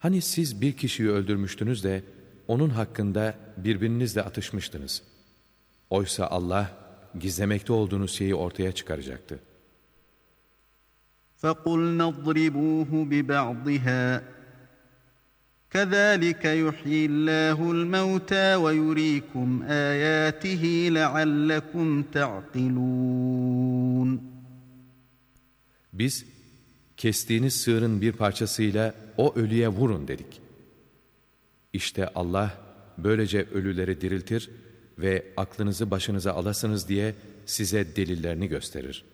Hani siz bir kişiyi öldürmüştünüz de onun hakkında birbirinizle atışmıştınız. Oysa Allah gizlemekte olduğunuz şeyi ortaya çıkaracaktı. فَقُلْنَا اضْرِبُوهُ بِبَعْضِهَا كَذَٰلِكَ يُحْيِي اللّٰهُ الْمَوْتَى وَيُرِيكُمْ آيَاتِهِ لَعَلَّكُمْ تَعْقِلُونَ Biz kestiğiniz sığırın bir parçasıyla o ölüye vurun dedik. İşte Allah böylece ölüleri diriltir ve aklınızı başınıza alasınız diye size delillerini gösterir.